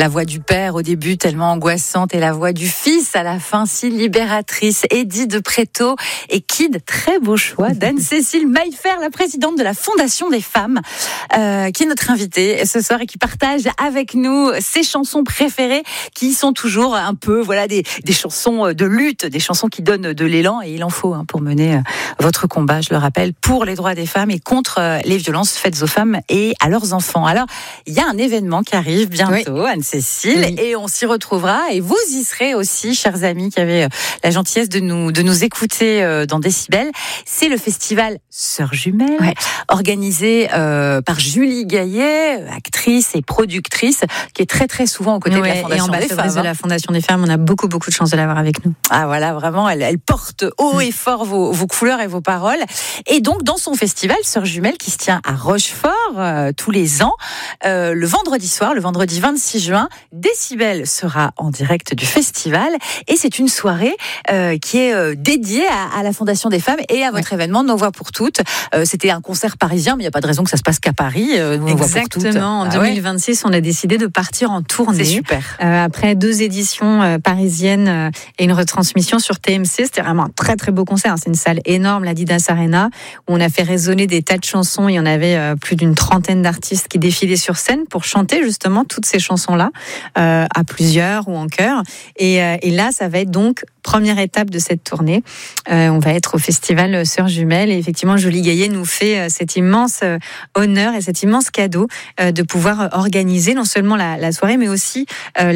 La voix du père au début tellement angoissante et la voix du fils à la fin si libératrice. Eddie de Pretto et Kid, très beau choix d'Anne-Cécile Maillefer, la présidente de la Fondation des femmes, qui est notre invitée ce soir et qui partage avec nous ses chansons préférées qui sont toujours un peu des chansons de lutte, des chansons qui donnent de l'élan, et il en faut pour mener votre combat, je le rappelle, pour les droits des femmes et contre les violences faites aux femmes et à leurs enfants. Alors, il y a un événement qui arrive bientôt, Anne-Cécile, et on s'y retrouvera, et vous y serez aussi, chers amis qui avez la gentillesse de nous écouter dans Décibel. C'est le festival Sœurs Jumelles, organisé par Julie Gaillet, actrice et productrice, qui est très très souvent aux côtés de la Fondation des femmes. De la Fondation des femmes, on a beaucoup de chance de l'avoir avec nous. Ah voilà, vraiment, elle porte haut et fort vos couleurs et vos paroles. Et donc, dans son festival Sœurs Jumelles, qui se tient à Rochefort tous les ans, le vendredi soir, le vendredi 26 juin, Décibel sera en direct du festival, et c'est une soirée qui est dédiée à la Fondation des femmes et à votre événement Nos Voix pour Toutes. C'était un concert parisien, mais il n'y a pas de raison que ça se passe qu'à Paris. Exactement, en 2026, on a décidé de partir en tournée. C'est super. Après 2 éditions parisiennes et une retransmission sur TMC, c'était vraiment un très très beau concert. C'est une salle énorme, l'Adidas Arena, où on a fait résonner des tas de chansons. Il y en avait plus d'une trentaine d'artistes qui défilaient sur scène pour chanter justement toutes ces chansons-là, à plusieurs ou en chœur. Et là, ça va être donc première étape de cette tournée. On va être au festival Sœurs Jumelles, et effectivement, Julie Gaillet nous fait cet immense honneur et cet immense cadeau de pouvoir organiser non seulement la soirée, mais aussi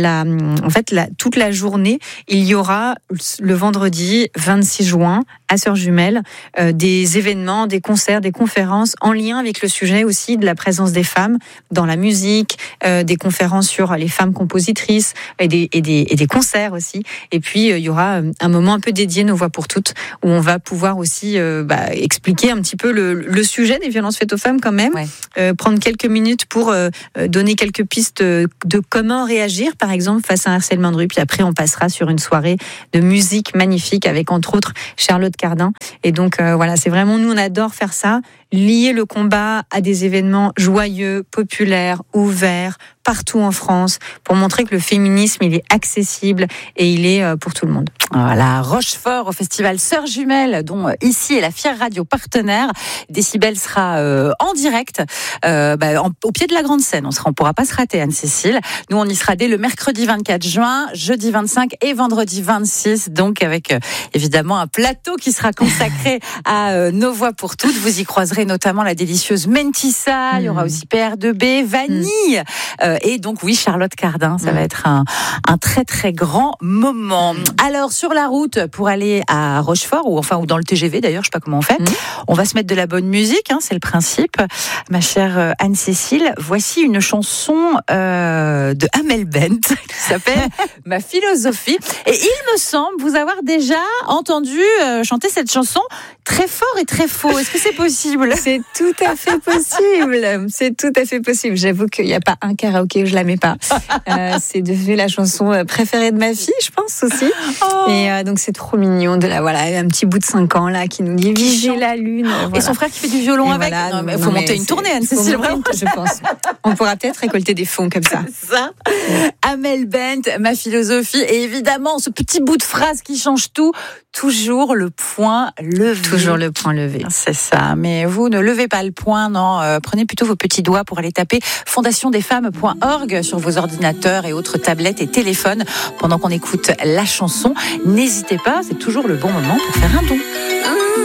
toute la journée. Il y aura le vendredi 26 juin à Sœurs Jumelles des événements, des concerts, des conférences en lien avec le sujet aussi de la présence des femmes dans la musique, des conférences sur les femmes compositrices et des concerts aussi. Et puis il y aura un moment un peu dédié Nos Voix pour Toutes, où on va pouvoir aussi expliquer un petit peu le sujet des violences faites aux femmes quand même, prendre quelques minutes pour donner quelques pistes de comment réagir par exemple face à un harcèlement de rue. Puis après on passera sur une soirée de musique magnifique avec entre autres Charlotte Cardin. Et donc c'est vraiment, nous on adore faire ça, lier le combat à des événements joyeux, populaires, ouverts, partout en France, pour montrer que le féminisme, il est accessible et il est pour tout le monde. Voilà, Rochefort au festival Sœurs Jumelles, dont ici est la fière radio partenaire. Décibel sera en direct au pied de la grande scène. On pourra pas se rater, Anne-Cécile. Nous, on y sera dès le mercredi 24 juin, jeudi 25 et vendredi 26, donc avec évidemment un plateau qui sera consacré à Nos Voix pour Toutes. Vous y croiserez notamment la délicieuse Mentissa, il y aura aussi PR2B, Vanille, et donc Charlotte Cardin. Ça va être un très très grand moment. Alors, sur la route pour aller à Rochefort, ou dans le TGV d'ailleurs, je sais pas comment on fait, on va se mettre de la bonne musique, c'est le principe. Ma chère Anne-Cécile, voici une chanson de Amel Bent qui s'appelle Ma philosophie, et il me semble vous avoir déjà entendu chanter cette chanson très fort et très faux. Est-ce que c'est possible ? C'est tout à fait possible. C'est tout à fait possible. J'avoue qu'il n'y a pas un karaoké où je la mets pas. C'est devenu la chanson préférée de ma fille, je pense aussi. Et donc c'est trop mignon de un petit bout de 5 ans là qui nous dit Viger la lune. Et son frère qui fait du violon avec. Il faut monter une tournée, Anne-Cécile, vraiment. Je pense. On pourra peut-être récolter des fonds comme ça. C'est ça. Amel Bent, Ma philosophie, et évidemment ce petit bout de phrase qui change tout. Toujours le point levé. Toujours le point levé. C'est ça. Mais vous ne levez pas le poing, non. Prenez plutôt vos petits doigts pour aller taper fondationdesfemmes.org sur vos ordinateurs et autres tablettes et téléphones pendant qu'on écoute la chanson. N'hésitez pas, c'est toujours le bon moment pour faire un don.